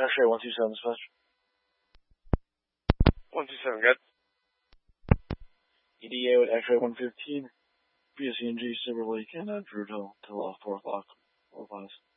X-ray 127 dispatch. 127, good. EDA with X-ray 115. BSCNG Silver Lake and Drew till 4 o'clock. 4 5.